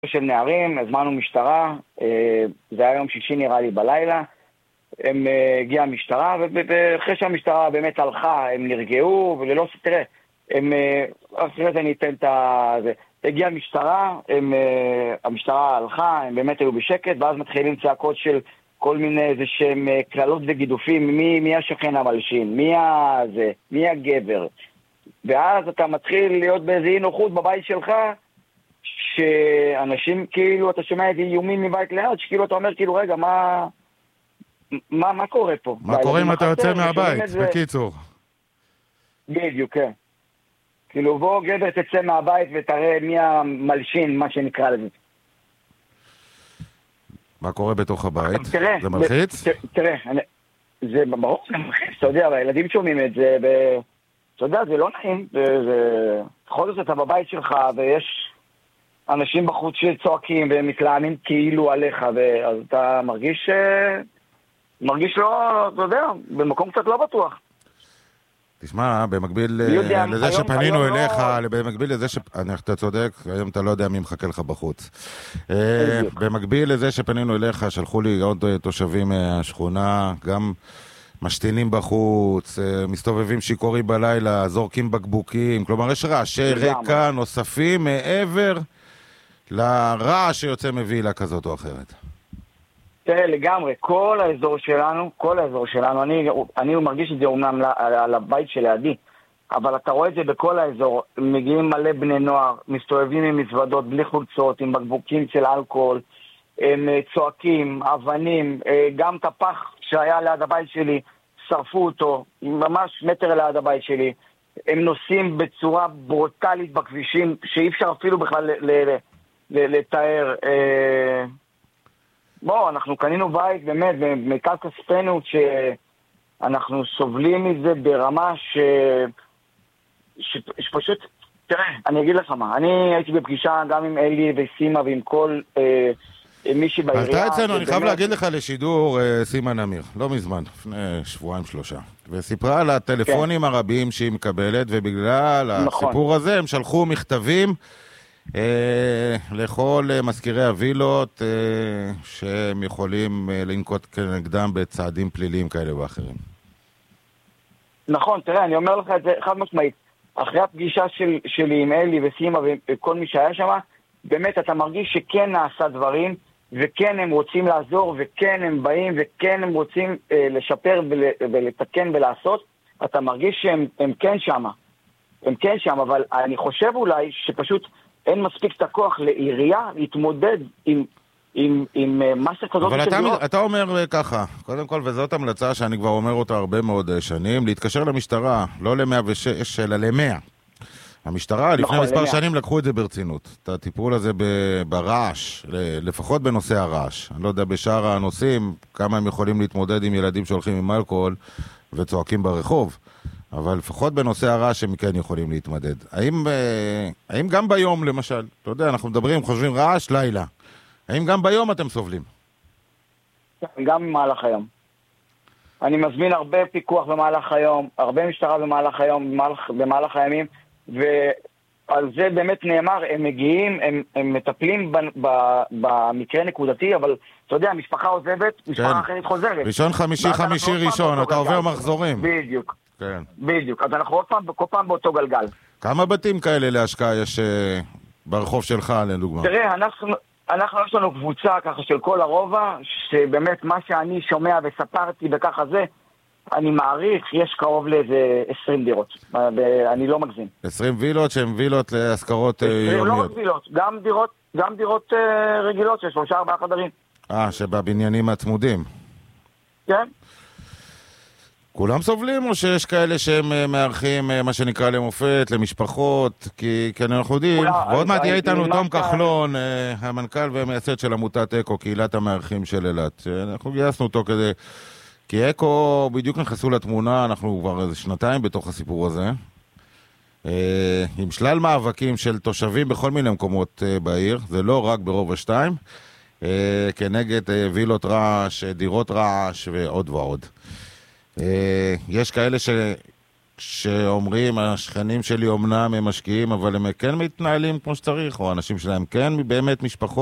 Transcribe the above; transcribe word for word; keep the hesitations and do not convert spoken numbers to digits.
של נערים, הזמנו משטרה, זה היה יום שישי נראה לי בלילה, הם הגיעה המשטרה, ואחרי שהמשטרה באמת הלכה, הם נרגעו, וללא תראה, הם, אחרי זה אני אתן את זה, הגיעה המשטרה, הם, המשטרה הלכה, הם באמת היו בשקט, ואז מתחילים צעקות של כל מיני איזה שהם כללות וגידופים, מי, מי השכן המלשין, מי הזה, מי הגבר, ואז אתה מתחיל להיות באיזה אי נוחות בבית שלך, שאנשים כאילו, אתה שומע איזה איומים מבית ליד, שכאילו אתה אומר כאילו, רגע, מה, מה, מה קורה פה? מה קורה אם אתה יוצא מהבית, בקיצור? בדיוק, כן. כאילו, בוא גבר תצא מהבית ותראה מי המלשין, מה שנקרא לזה. מה קורה בתוך הבית? תראה, זה מלחיץ? תראה, זה ברור, זה מלחיץ, אתה יודע, והילדים שומעים את זה, אתה יודע, זה לא נעים, בכל זאת אתה בבית שלך, ויש אנשים בחוץ שצועקים ומתלהמים כאילו עליך, ואז אתה מרגיש, מרגיש לא, אתה יודע, במקום קצת לא בטוח. תשמע, במקביל לזה שפנינו אליך, במקביל לזה ש... אתה צודק, היום אתה לא יודע מי מחכה לך בחוץ. במקביל לזה שפנינו אליך, שלחו לי עוד תושבים מהשכונה, גם משתינים בחוץ, מסתובבים שיקורי בלילה, זורקים בקבוקים, כלומר יש רעשי רקע נוספים מעבר לרעש שיוצא מווילה כזאת או אחרת. תראה, לגמרי, כל האזור שלנו, כל האזור שלנו, אני, אני מרגיש את זה אומנם על הבית שלידי, אבל אתה רואה את זה בכל האזור, מגיעים מלא בני נוער, מסתובבים עם מזוודות, בלי חולצות, עם בקבוקים של אלכוהול, הם צועקים, אבנים, גם את הפח שהיה ליד הבית שלי, שרפו אותו, ממש מטר ליד הבית שלי, הם נוסעים בצורה ברוטלית בכבישים, שאי אפשר אפילו בכלל לתאר. בוא, אנחנו קנינו בית באמת, במיטב כספנו, שאנחנו סובלים מזה ברמה ש... שפשוט, תראה, אני אגיד לך מה, אני הייתי בפגישה גם עם אלי וסימה ועם כל אה, מישהי בעירייה. עלתה אצלנו, אני חייב להגיד לך לשידור אה, סימה נמיר, לא מזמן, לפני שבועיים שלושה, וסיפרה על הטלפונים כן. הרבים שהיא מקבלת, ובגלל נכון. הסיפור הזה הם שלחו מכתבים, אה, לכל אה, מזכירי הווילות אה, שהם יכולים אה, לנקוט כנגדם בצעדים פליליים כאלה ואחרים. נכון, תראה, אני אומר לך את זה חד משמעית. אחרי הפגישה של, שלי עם אלי וסימה וכל מי שהיה שם, באמת אתה מרגיש שכן נעשה דברים, וכן הם רוצים לעזור, וכן הם באים, וכן הם רוצים אה, לשפר ול, ולתקן ולעשות. אתה מרגיש שהם הם כן שם. הם כן שם, אבל אני חושב אולי שפשוט אין מספיק את הכוח לעירייה להתמודד עם, עם, עם מסה כזאת. אבל אתה, אתה אומר ככה, קודם כל, וזאת המלצה שאני כבר אומר אותה הרבה מאוד שנים, להתקשר למשטרה, לא ל-מאה ושש, אלא ל-מאה. המשטרה, לפני מספר שנים לקחו את זה ברצינות. את הטיפול הזה ברעש, לפחות בנושא הרעש. אני לא יודע, בשאר הנושאים, כמה הם יכולים להתמודד עם ילדים שהולכים עם אלכוהול וצועקים ברחוב. אבל לפחות בנושא הרעש הם כן יכולים להתמודד. האם, האם גם ביום, למשל, אתה יודע, אנחנו מדברים, חושבים רעש, לילה. האם גם ביום אתם סובלים? גם במהלך היום. אני מזמין הרבה פיקוח במהלך היום, הרבה משטרה במהלך היום, במהלך, במהלך הימים, ועל זה באמת נאמר, הם מגיעים, הם, הם מטפלים ב, ב, במקרה נקודתי, אבל אתה יודע, משפחה עוזבת, משפחה כן. אחרת חוזרת. ראשון חמישי, חמישי ראשון, אתה עובר מחזורים. בדיוק. כן. בדיוק. אז אנחנו עוד פעם, כל פעם באותו גלגל. כמה בתים כאלה להשקעה יש uh, ברחוב שלך, לדוגמה? תראה, אנחנו... אנחנו יש לנו קבוצה ככה של כל הרובע, שבאמת מה שאני שומע וספרתי וככה זה, אני מעריך, יש קרוב לאיזה עשרים דירות. אני לא מגזים. עשרים וילות שהן וילות להשכרות יומיות. לא רק וילות, גם דירות, גם דירות רגילות של שלושה ארבעה חדרים. אה, שבבניינים הצמודים. כן. כולם סובלים או שיש כאלה שהם מארחים מה שנקרא למופת, למשפחות, כי אנחנו יודעים, ועוד מעט יהיה איתנו תום כחלון, המנכ"ל והמייסד של עמותת אקו, קהילת המארחים של אילת. אנחנו גייסנו אותו כדי, כי אקו בדיוק נכנסו לתמונה, אנחנו כבר איזה שנתיים בתוך הסיפור הזה, עם שלל מאבקים של תושבים בכל מיני מקומות בעיר, זה לא רק ברובע שתיים, כנגד וילות רעש, דירות רעש ועוד ועוד. יש כאלה ש... שאומרים, השכנים שלי אומנם הם משקיעים, אבל הם כן מתנהלים כמו שצריך, או אנשים שלהם כן באמת משפחות.